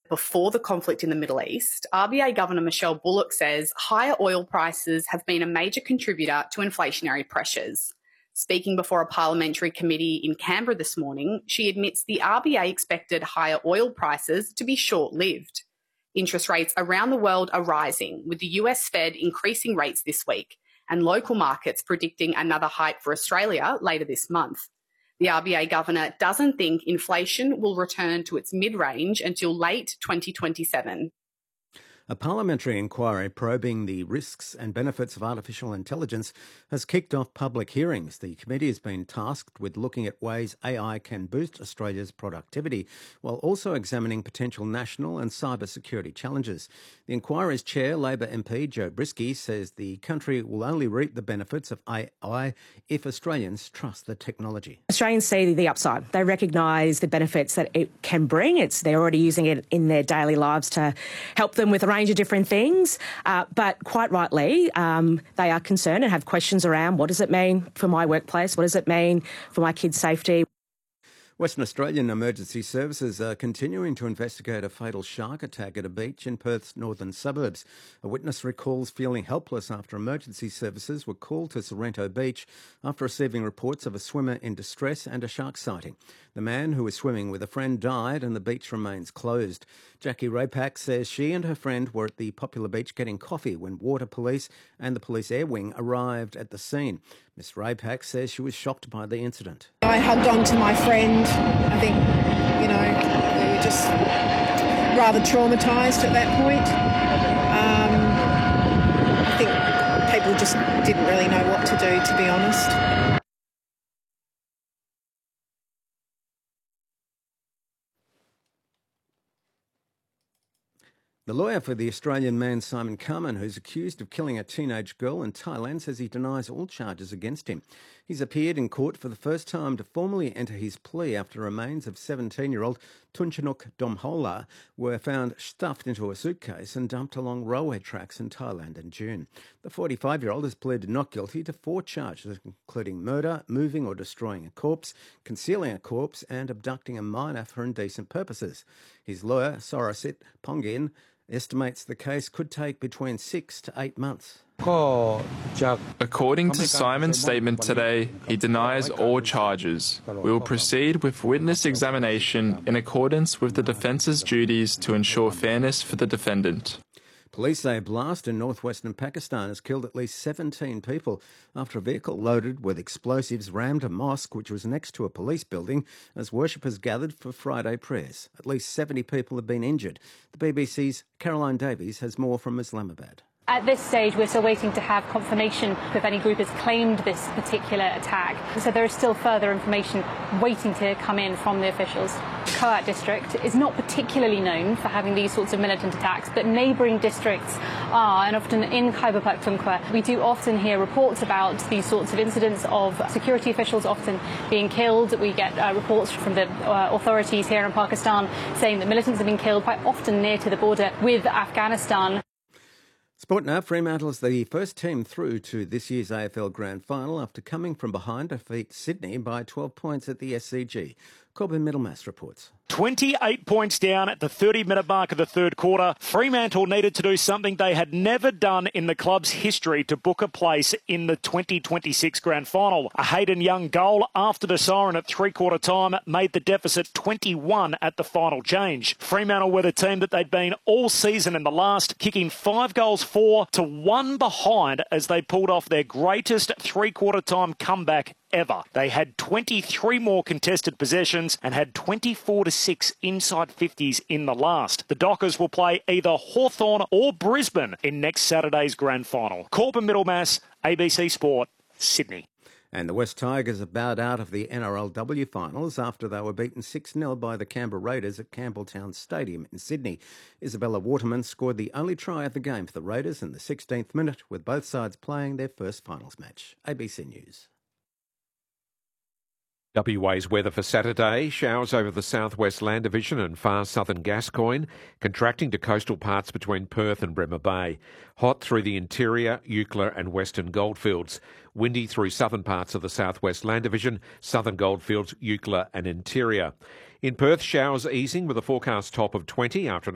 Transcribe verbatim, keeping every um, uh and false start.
Before the conflict in the Middle East, R B A Governor Michelle Bullock says higher oil prices have been a major contributor to inflationary pressures. Speaking before a parliamentary committee in Canberra this morning, she admits the R B A expected higher oil prices to be short-lived. Interest rates around the world are rising, with the U S Fed increasing rates this week and local markets predicting another hike for Australia later this month. The R B A governor doesn't think inflation will return to its mid-range until late twenty twenty-seven. A parliamentary inquiry probing the risks and benefits of artificial intelligence has kicked off public hearings. The committee has been tasked with looking at ways A I can boost Australia's productivity, while also examining potential national and cyber security challenges. The inquiry's chair, Labor M P Joe Brisky, says the country will only reap the benefits of A I if Australians trust the technology. Australians see the upside. They recognise the benefits that it can bring. It's they're already using it in their daily lives to help them with a range of different things, uh, but quite rightly, um, they are concerned and have questions around what does it mean for my workplace, what does it mean for my kids' safety. Western Australian Emergency Services are continuing to investigate a fatal shark attack at a beach in Perth's northern suburbs. A witness recalls feeling helpless after emergency services were called to Sorrento Beach after receiving reports of a swimmer in distress and a shark sighting. The man who was swimming with a friend died and the beach remains closed. Jackie Rapak says she and her friend were at the popular beach getting coffee when water police and the police air wing arrived at the scene. Miss Rapak says she was shocked by the incident. I hugged on to my friend. I think, you know, we were just rather traumatised at that point. Um, I think people just didn't really know what to do, to be honest. The lawyer for the Australian man Simon Carman, who's accused of killing a teenage girl in Thailand, says he denies all charges against him. He's appeared in court for the first time to formally enter his plea after remains of seventeen-year-old Tunchanuk Domhola were found stuffed into a suitcase and dumped along railway tracks in Thailand in June. The forty-five-year-old has pleaded not guilty to four charges, including murder, moving or destroying a corpse, concealing a corpse and abducting a minor for indecent purposes. His lawyer, Sorasit Pongin, estimates the case could take between six to eight months. According to Simon's statement today, he denies all charges. We will proceed with witness examination in accordance with the defence's duties to ensure fairness for the defendant. Police say a blast in northwestern Pakistan has killed at least seventeen people after a vehicle loaded with explosives rammed a mosque which was next to a police building as worshippers gathered for Friday prayers. At least seventy people have been injured. The B B C's Caroline Davies has more from Islamabad. At this stage, we're still waiting to have confirmation if any group has claimed this particular attack. So there is still further information waiting to come in from the officials. Kohat district is not particularly known for having these sorts of militant attacks, but neighbouring districts are, and often in Khyber Pakhtunkhwa, we do often hear reports about these sorts of incidents of security officials often being killed. We get uh, reports from the uh, authorities here in Pakistan saying that militants have been killed quite often near to the border with Afghanistan. Sport now. Fremantle is the first team through to this year's A F L Grand Final after coming from behind to defeat Sydney by twelve points at the S C G. Corbin Middlemass reports. twenty-eight points down at the thirty-minute mark of the third quarter. Fremantle needed to do something they had never done in the club's history to book a place in the twenty twenty-six Grand Final. A Hayden Young goal after the siren at three-quarter time made the deficit twenty-one at the final change. Fremantle were the team that they'd been all season in the last, kicking five goals for to one behind as they pulled off their greatest three-quarter time comeback ever. They had twenty-three more contested possessions and had twenty-four to six inside fifties in the last. The Dockers will play either Hawthorn or Brisbane in next Saturday's Grand Final. Corbin Middlemass, A B C Sport, Sydney. And the West Tigers have bowed out of the N R L W finals after they were beaten six nil by the Canberra Raiders at Campbelltown Stadium in Sydney. Isabella Waterman scored the only try of the game for the Raiders in the sixteenth minute, with both sides playing their first finals match. A B C News. W A's weather for Saturday. Showers over the southwest Land Division and far southern Gascoyne, contracting to coastal parts between Perth and Bremer Bay. Hot through the interior, Eucla and western Goldfields. Windy through southern parts of the southwest Land Division, southern Goldfields, Eucla and interior. In Perth, showers easing with a forecast top of twenty after an